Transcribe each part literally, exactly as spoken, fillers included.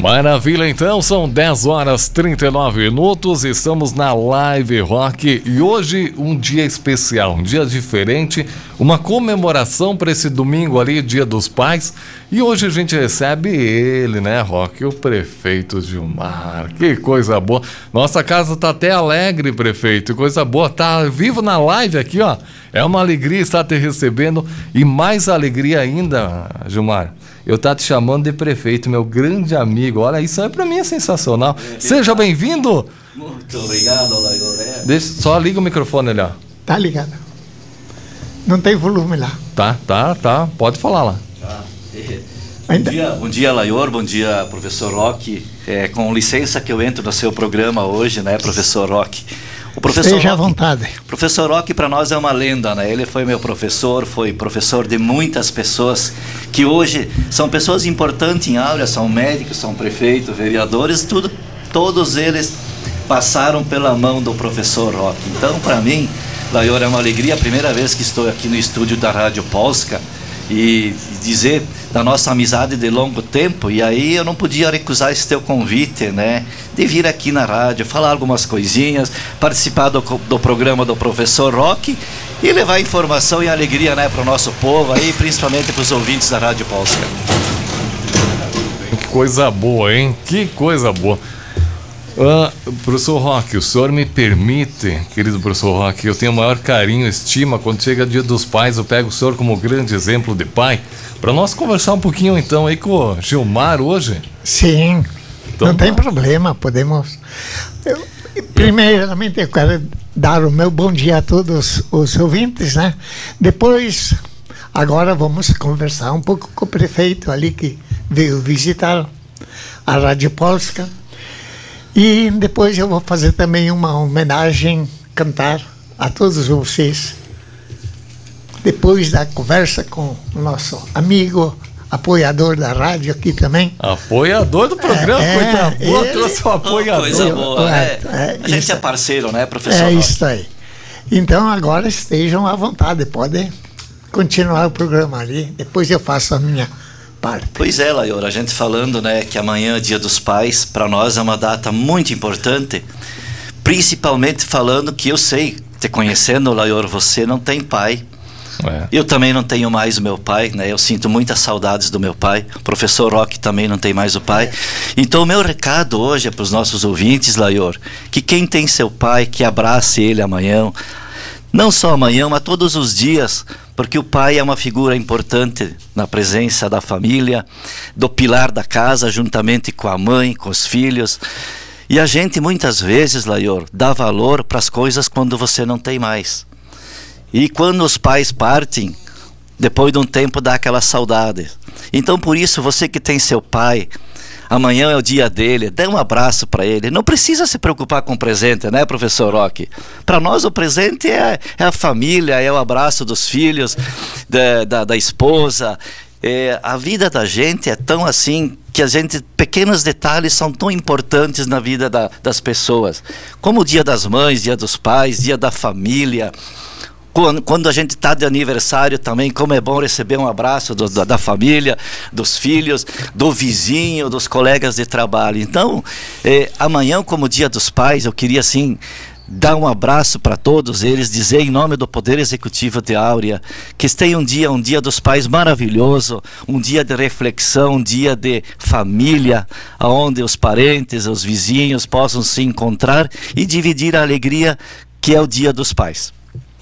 Maravilha, então, são dez horas e trinta e nove minutos, estamos na Live Rock e hoje um dia especial, um dia diferente, uma comemoração para esse domingo ali, Dia dos Pais, e hoje a gente recebe ele, né, Rock, o prefeito Gilmar, que coisa boa, nossa casa tá até alegre, prefeito, coisa boa, tá vivo na live aqui, ó, é uma alegria estar te recebendo e mais alegria ainda, Gilmar. Eu tá te chamando de prefeito, meu grande amigo. Olha, isso aí pra mim é sensacional. É, Seja bem-vindo. Muito obrigado, Layor. Deixa, só liga o microfone ali, ó. Tá ligado. Não tem volume lá. Tá, tá, tá. Pode falar lá. Tá. Bom dia, bom dia, Layor. Bom dia, professor Rock. É, com licença que eu entro no seu programa hoje, né, professor Rock? O professor Esteja Rock, à vontade. Professor Rock para nós é uma lenda, né? Ele foi meu professor, foi professor de muitas pessoas que hoje são pessoas importantes em Áurea, são médicos, são prefeitos, vereadores, tudo, todos eles passaram pela mão do professor Rock. Então, para mim, Layor, é uma alegria, a primeira vez que estou aqui no estúdio da Rádio Polska e dizer da nossa amizade de longo tempo, e aí eu não podia recusar esse teu convite, né, de vir aqui na rádio, falar algumas coisinhas, participar do, do programa do professor Rock e levar informação e alegria, né, para o nosso povo aí, principalmente para os ouvintes da Rádio Polska. Que coisa boa, hein? Que coisa boa. Uh, professor Rock, o senhor me permite, querido professor Rock, eu tenho o maior carinho, estima, quando chega Dia dos Pais, eu pego o senhor como grande exemplo de pai, para nós conversar um pouquinho então aí com o Gilmar hoje. Sim, então, não tem tá. problema, podemos... Eu, primeiramente eu quero dar o meu bom dia a todos os ouvintes, né? Depois, agora vamos conversar um pouco com o prefeito ali que veio visitar a Rádio Polska. E depois eu vou fazer também uma homenagem, cantar a todos vocês. Depois da conversa com o nosso amigo, apoiador da rádio aqui também. Apoiador do programa, é, coisa é, boa, é, trouxe um apoiador. Coisa boa, é, é, é, a gente isso, é parceiro, né, professor? É isso aí. Então agora estejam à vontade, podem continuar o programa ali, depois eu faço a minha parte. Pois é, Layor, a gente falando, né, que amanhã é Dia dos Pais, para nós é uma data muito importante, principalmente falando que eu sei, te conhecendo, Layor, você não tem pai. É. Eu também não tenho mais o meu pai, né? Eu sinto muitas saudades do meu pai. O professor Rock também não tem mais o pai. É. Então o meu recado hoje é para os nossos ouvintes, Layor, que quem tem seu pai, que abrace ele amanhã, não só amanhã, mas todos os dias, porque o pai é uma figura importante na presença da família, do pilar da casa, juntamente com a mãe, com os filhos. E a gente muitas vezes, Layor, dá valor para as coisas quando você não tem mais. E quando os pais partem, depois de um tempo dá aquela saudade. Então por isso, você que tem seu pai, amanhã é o dia dele, dê um abraço para ele. Não precisa se preocupar com o presente, né, professor Rock? Para nós o presente é, é a família, é o abraço dos filhos, da, da, da esposa. É, a vida da gente é tão assim, que a gente, pequenos detalhes são tão importantes na vida da, das pessoas. Como o dia das mães, dia dos pais, dia da família. Quando, quando a gente está de aniversário também, como é bom receber um abraço do, da, da família, dos filhos, do vizinho, dos colegas de trabalho. Então, eh, amanhã, como Dia dos Pais, eu queria assim dar um abraço para todos eles, dizer em nome do Poder Executivo de Áurea que tenham um dia, um Dia dos Pais maravilhoso, um dia de reflexão, um dia de família, onde os parentes, os vizinhos possam se encontrar e dividir a alegria que é o Dia dos Pais.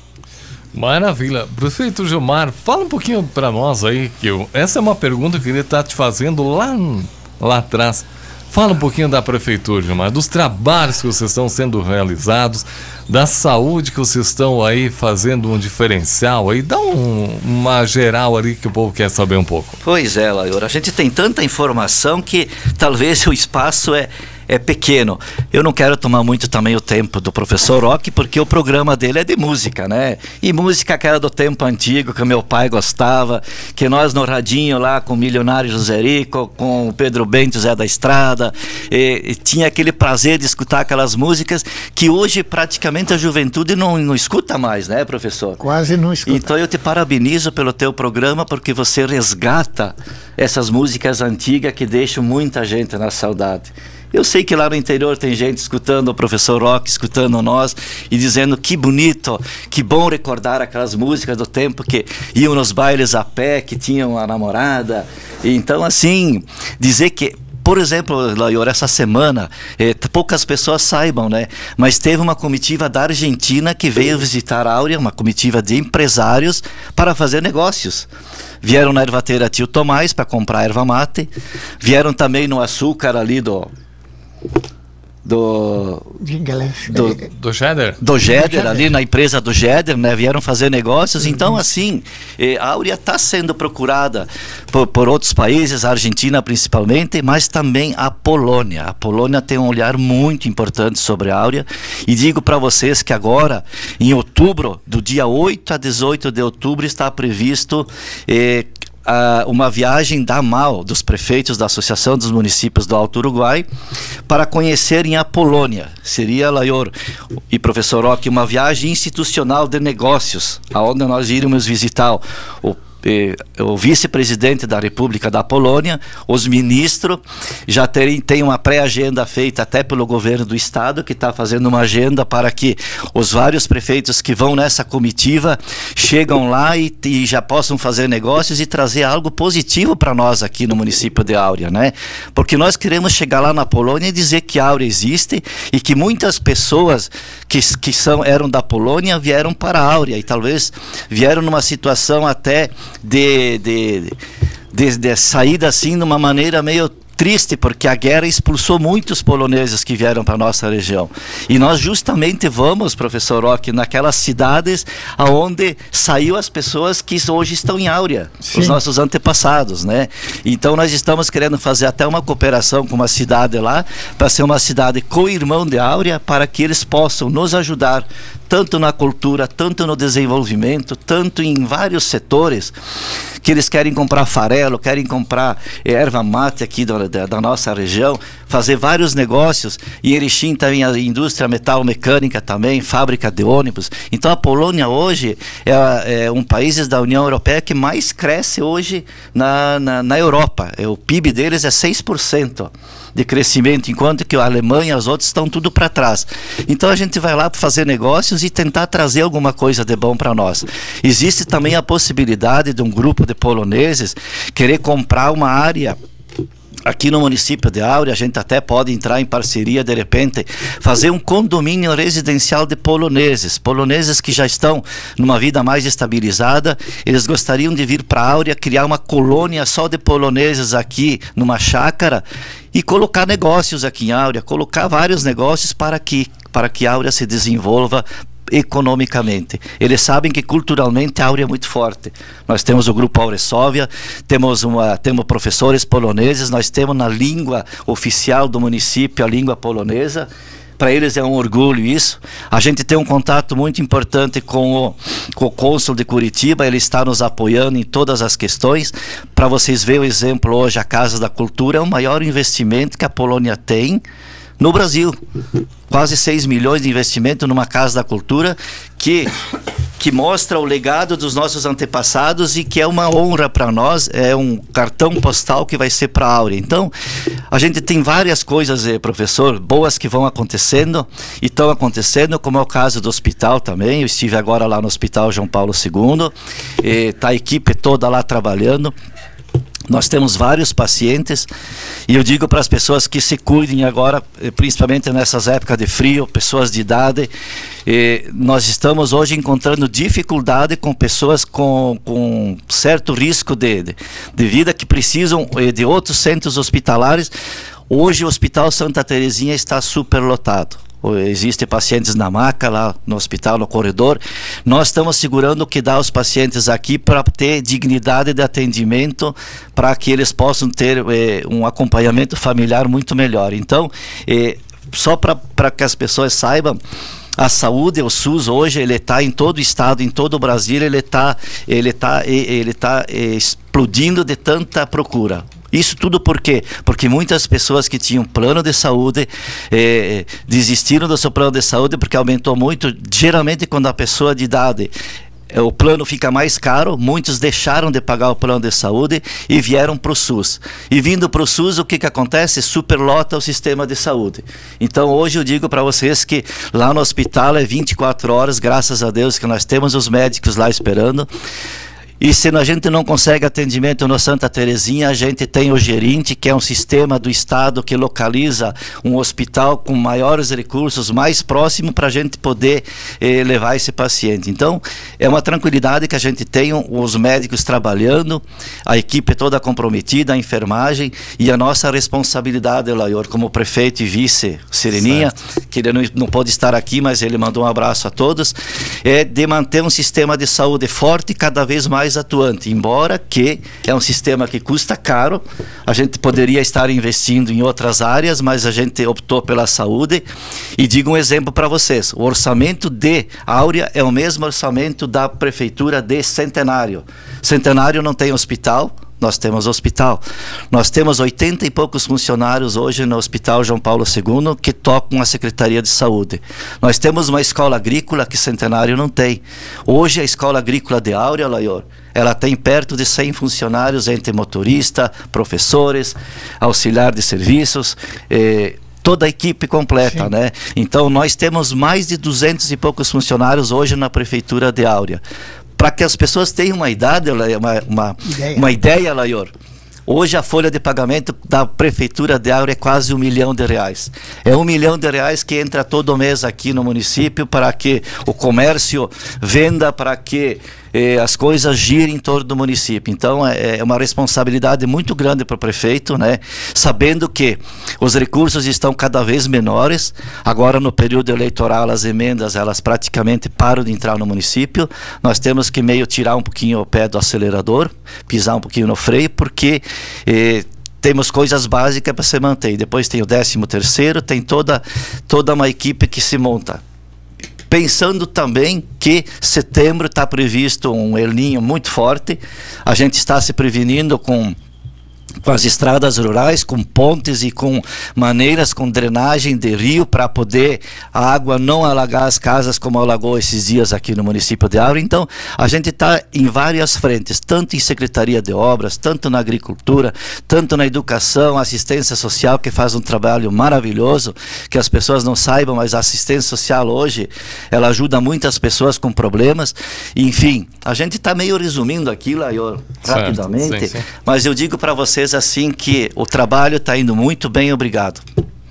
Maravilha. Prefeito Gilmar, fala um pouquinho para nós aí, que eu, essa é uma pergunta que eu queria estar te fazendo lá, lá atrás. Fala um pouquinho da prefeitura, Gilmar, dos trabalhos que vocês estão sendo realizados, da saúde que vocês estão aí fazendo um diferencial aí, dá um, uma geral ali que o povo quer saber um pouco. Pois é, Layor, a gente tem tanta informação que talvez o espaço é é pequeno. Eu não quero tomar muito também o tempo do professor Roque, porque o programa dele é de música, né? E música que era do tempo antigo, que meu pai gostava, que nós no radinho lá com o Milionário José Rico, com o Pedro Bento, Zé da Estrada, e, e tinha aquele prazer de escutar aquelas músicas que hoje praticamente a juventude não, não escuta mais, né, professor? Quase não escuta. Então eu te parabenizo pelo teu programa, porque você resgata essas músicas antigas que deixam muita gente na saudade. Eu sei que lá no interior tem gente escutando o professor Roque, escutando nós e dizendo que bonito, que bom recordar aquelas músicas do tempo que iam nos bailes a pé, que tinham a namorada. Então, assim, dizer que, por exemplo, Laior, essa semana, eh, poucas pessoas saibam, né? Mas teve uma comitiva da Argentina que veio visitar a Áurea, uma comitiva de empresários para fazer negócios. Vieram na ervateira Tio Tomás para comprar erva mate, vieram também no açúcar ali do... do do, do Jeder do Jeder, ali na empresa do Jeder, né? Vieram fazer negócios. Então, assim, eh, a Áurea está sendo procurada por, por outros países, a Argentina principalmente, mas também a Polônia. A Polônia tem um olhar muito importante sobre a Áurea, e digo para vocês que agora, em outubro, do dia oito a dezoito de outubro, está previsto eh, uma viagem da M A U, dos prefeitos da Associação dos Municípios do Alto Uruguai, para conhecerem a Polônia. Seria, Laior e professor Roque, uma viagem institucional de negócios, aonde nós iríamos visitar o o vice-presidente da República da Polônia, os ministros, já tem, tem uma pré-agenda feita até pelo governo do estado, que está fazendo uma agenda para que os vários prefeitos que vão nessa comitiva chegam lá e, e já possam fazer negócios e trazer algo positivo para nós aqui no município de Áurea, né? Porque nós queremos chegar lá na Polônia e dizer que Áurea existe e que muitas pessoas que, que são, eram da Polônia vieram para Áurea e talvez vieram numa situação até De, de, de, de saída assim de uma maneira meio triste, porque a guerra expulsou muitos poloneses que vieram para a nossa região. E nós justamente vamos, professor Roque, naquelas cidades aonde saiu as pessoas que hoje estão em Áurea, Sim. os nossos antepassados, né? Então nós estamos querendo fazer até uma cooperação com uma cidade lá, para ser uma cidade co-irmão de Áurea, para que eles possam nos ajudar tanto na cultura, tanto no desenvolvimento, tanto em vários setores, que eles querem comprar farelo, querem comprar erva mate aqui da, da, da nossa região, fazer vários negócios. Em Erechim também a indústria metal mecânica também, fábrica de ônibus. Então a Polônia hoje é, é um país da União Europeia que mais cresce hoje na, na, na Europa. É, o P I B deles é seis por cento de crescimento, enquanto que a Alemanha e os outros estão tudo para trás. Então a gente vai lá para fazer negócios e tentar trazer alguma coisa de bom para nós. Existe também a possibilidade de um grupo de poloneses querer comprar uma área aqui no município de Áurea. A gente até pode entrar em parceria, de repente, fazer um condomínio residencial de poloneses, poloneses que já estão numa vida mais estabilizada. Eles gostariam de vir para Áurea, criar uma colônia só de poloneses aqui numa chácara e colocar negócios aqui em Áurea, colocar vários negócios para que, para que Áurea se desenvolva economicamente. Eles sabem que culturalmente a Áurea é muito forte. Nós temos o grupo Auresóvia, temos, uma, temos professores poloneses, nós temos na língua oficial do município a língua polonesa. Para eles é um orgulho isso. A gente tem um contato muito importante com o, com o cônsul de Curitiba, ele está nos apoiando em todas as questões. Para vocês verem o exemplo, hoje a Casa da Cultura é o maior investimento que a Polônia tem no Brasil. Quase seis milhões de investimento numa Casa da Cultura que, que mostra o legado dos nossos antepassados e que é uma honra para nós, é um cartão postal que vai ser para a Áurea. Então, a gente tem várias coisas, eh, professor, boas que vão acontecendo e estão acontecendo, como é o caso do hospital também. Eu estive agora lá no Hospital João Paulo segundo, está a equipe toda lá trabalhando. Nós temos vários pacientes e eu digo para as pessoas que se cuidem agora, principalmente nessas épocas de frio, pessoas de idade. Eh, nós estamos hoje encontrando dificuldade com pessoas com, com certo risco de, de, de vida que precisam eh, de outros centros hospitalares. Hoje o Hospital Santa Terezinha está superlotado. existem pacientes na maca, lá no hospital, no corredor. Nós estamos segurando o que dá aos pacientes aqui para ter dignidade de atendimento, para que eles possam ter eh, um acompanhamento familiar muito melhor. Então, eh, só para que as pessoas saibam, a saúde, o SUS hoje, ele está em todo o estado, em todo o Brasil, ele está ele tá, ele tá explodindo de tanta procura. Isso tudo por quê? Porque muitas pessoas que tinham plano de saúde eh, desistiram do seu plano de saúde porque aumentou muito. Geralmente quando a pessoa de idade, o plano fica mais caro, muitos deixaram de pagar o plano de saúde e vieram para o SUS. E vindo para o SUS, o que, que acontece? Superlota o sistema de saúde. Então hoje eu digo para vocês que lá no hospital é vinte e quatro horas, graças a Deus que nós temos os médicos lá esperando. E se a gente não consegue atendimento no Santa Terezinha, a gente tem o Gerente, que é um sistema do Estado que localiza um hospital com maiores recursos, mais próximo, para a gente poder eh, levar esse paciente. Então, é uma tranquilidade que a gente tem, os médicos trabalhando, a equipe toda comprometida, a enfermagem, e a nossa responsabilidade, Laior, como prefeito e vice Sereninha, certo, que ele não, não pode estar aqui, mas ele mandou um abraço a todos, é de manter um sistema de saúde forte e cada vez mais atuante, embora que é um sistema que custa caro, a gente poderia estar investindo em outras áreas, mas a gente optou pela saúde. E digo um exemplo para vocês, o orçamento de Áurea é o mesmo orçamento da prefeitura de Centenário. Centenário não tem hospital, nós temos hospital. Nós temos oitenta e poucos funcionários hoje no Hospital João Paulo segundo que tocam a Secretaria de Saúde. Nós temos uma escola agrícola que Centenário não tem. Hoje a escola agrícola de Áurea, Laior, ela tem perto de cem funcionários, entre motorista, professores, auxiliar de serviços, eh, toda a equipe completa, sim, né? Então nós temos mais de duzentos e poucos funcionários hoje na Prefeitura de Áurea. Para que as pessoas tenham uma idade, uma, uma, ideia. uma ideia, Laior. Hoje a folha de pagamento da Prefeitura de Áurea é quase um milhão de reais. É um milhão de reais que entra todo mês aqui no município para que o comércio venda, para que eh, as coisas girem em torno do município. Então é, é uma responsabilidade muito grande para o prefeito, né? Sabendo que os recursos estão cada vez menores. Agora no período eleitoral as emendas elas praticamente param de entrar no município. Nós temos que meio tirar um pouquinho o pé do acelerador, pisar um pouquinho no freio, porque eh, temos coisas básicas para se manter. Depois tem o décimo terceiro, tem toda, toda uma equipe que se monta. Pensando também que setembro está previsto um El Niño muito forte, a gente está se prevenindo com com as estradas rurais, com pontes e com maneiras, com drenagem de rio, para poder a água não alagar as casas como alagou esses dias aqui no município de Áurea. Então a gente está em várias frentes, tanto em Secretaria de Obras, tanto na agricultura, tanto na educação, assistência social, que faz um trabalho maravilhoso, que as pessoas não saibam, mas a assistência social hoje, ela ajuda muitas pessoas com problemas. Enfim, a gente está meio resumindo aqui, Laior, rapidamente, sim, sim. Mas eu digo para vocês assim que o trabalho está indo muito bem, obrigado.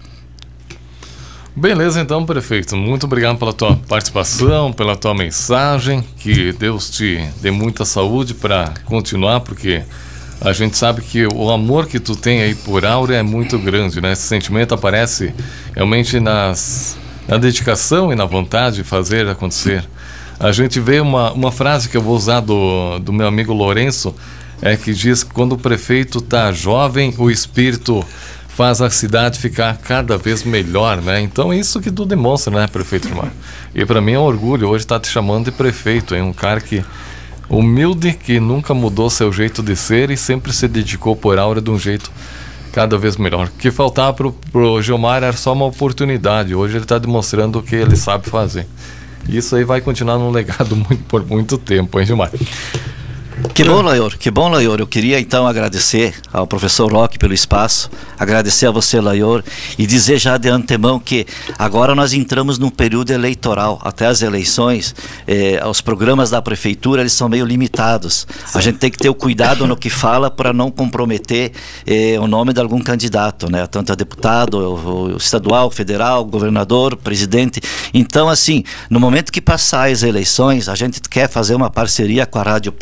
Beleza, então, prefeito, muito obrigado pela tua participação, pela tua mensagem, que Deus te dê muita saúde para continuar, porque a gente sabe que o amor que tu tem aí por Áurea é muito grande, né? Esse sentimento aparece realmente nas, na dedicação e na vontade de fazer acontecer. A gente vê uma, uma frase que eu vou usar do, do meu amigo Lourenço, é que diz que quando o prefeito está jovem, o espírito faz a cidade ficar cada vez melhor, né? Então isso que tu demonstra, né, prefeito Irmão? E para mim é um orgulho hoje estar te chamando de prefeito, é um cara que humilde, que nunca mudou seu jeito de ser e sempre se dedicou por Áurea de um jeito cada vez melhor. O que faltava pro, pro Gilmar era só uma oportunidade, hoje ele está demonstrando o que ele sabe fazer. Isso aí vai continuar num legado muito, por muito tempo, hein, Gilmar? Que bom, Laior, que bom, Laior. Eu queria então agradecer ao professor Roque pelo espaço, agradecer a você, Laior, e dizer já de antemão que agora nós entramos num período eleitoral. Até as eleições, eh, os programas da prefeitura, eles são meio limitados. A gente tem que ter o cuidado no que fala para não comprometer eh, o nome de algum candidato, né? Tanto a deputado, o, o estadual, federal, governador, presidente. Então, assim, no momento que passar as eleições, a gente quer fazer uma parceria com a Rádio Polska,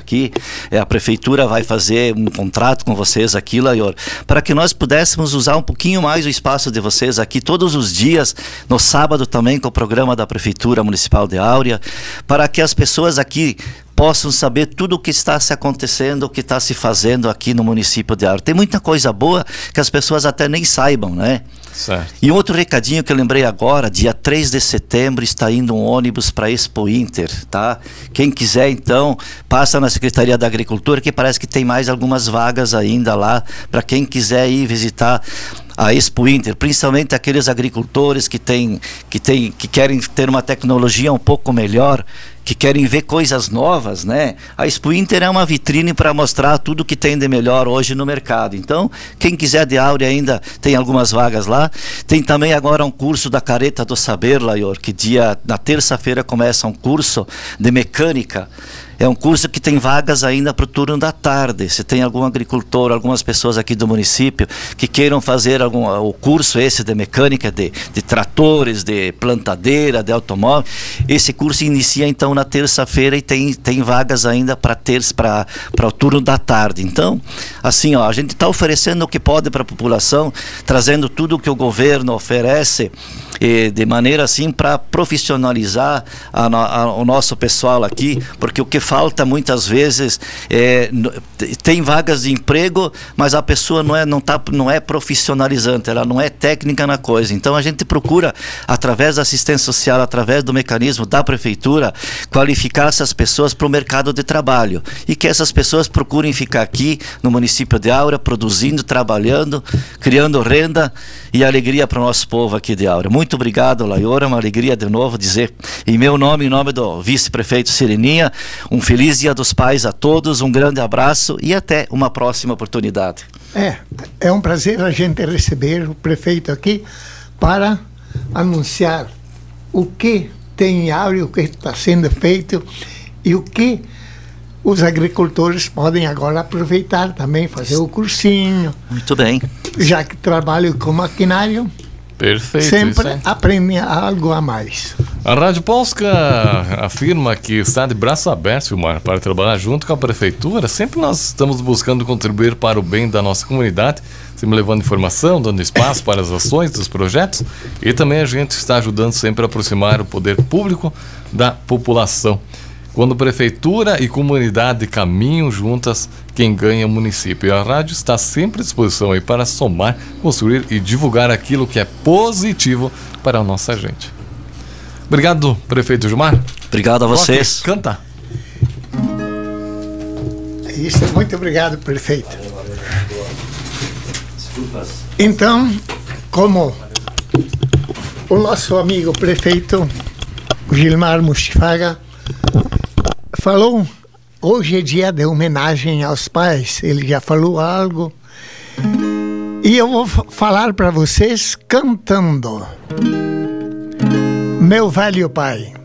aqui, é, a prefeitura vai fazer um contrato com vocês aqui, Laior, para que nós pudéssemos usar um pouquinho mais o espaço de vocês aqui todos os dias, no sábado também com o programa da Prefeitura Municipal de Áurea, para que as pessoas aqui possam saber tudo o que está se acontecendo, o que está se fazendo aqui no município de Áurea. Tem muita coisa boa que as pessoas até nem saibam, né? Certo. E um outro recadinho que eu lembrei agora, dia três de setembro está indo um ônibus para Expo Inter, tá? Quem quiser, então, passa na Secretaria da Agricultura, que parece que tem mais algumas vagas ainda lá, para quem quiser ir visitar a Expo Inter, principalmente aqueles agricultores que, tem, que, tem, que querem ter uma tecnologia um pouco melhor, que querem ver coisas novas, né? A Expo Inter é uma vitrine para mostrar tudo que tem de melhor hoje no mercado. Então, quem quiser de Áurea ainda tem algumas vagas lá. Tem também agora um curso da Careta do Saber, Laior, que dia, na terça-feira começa um curso de mecânica. É um curso que tem vagas ainda para o turno da tarde. Se tem algum agricultor, algumas pessoas aqui do município que queiram fazer algum, o curso esse de mecânica, de, de tratores, de plantadeira, de automóvel, esse curso inicia então na terça-feira e tem, tem vagas ainda para para o turno da tarde. Então, assim, ó, a gente está oferecendo o que pode para a população, trazendo tudo o que o governo oferece, eh, de maneira assim para profissionalizar a, a, o nosso pessoal aqui, porque o que falta muitas vezes é, tem vagas de emprego, mas a pessoa não é, não tá, não é profissionalizante, ela não é técnica na coisa. Então a gente procura, através da assistência social, através do mecanismo da prefeitura, qualificar essas pessoas para o mercado de trabalho e que essas pessoas procurem ficar aqui no município de Áurea, produzindo, trabalhando, criando renda e alegria para o nosso povo aqui de Áurea. Muito obrigado, Laior, é uma alegria de novo dizer em meu nome, em nome do vice-prefeito Sireninha, um feliz Dia dos Pais a todos, um grande abraço e até uma próxima oportunidade. É, é um prazer a gente receber o prefeito aqui para anunciar o que tem em Áurea, o que está sendo feito e o que os agricultores podem agora aproveitar também, fazer o cursinho. Muito bem. Já que trabalham com maquinário, Perfeito, sempre aprendem algo a mais. A Rádio Polska afirma que está de braço aberto, Vilmar, para trabalhar junto com a prefeitura. Sempre nós estamos buscando contribuir para o bem da nossa comunidade, sempre levando informação, dando espaço para as ações dos projetos, e também a gente está ajudando sempre a aproximar o poder público da população. Quando prefeitura e comunidade caminham juntas, quem ganha é o município. E a rádio está sempre à disposição aí para somar, construir e divulgar aquilo que é positivo para a nossa gente. Obrigado, prefeito Gilmar. Obrigado a vocês. Roque, canta. Isso, muito obrigado, prefeito. Então, como o nosso amigo prefeito Gilmar Mustifaga falou, hoje é dia de homenagem aos pais. Ele já falou algo e eu vou falar para vocês cantando. Meu velho pai.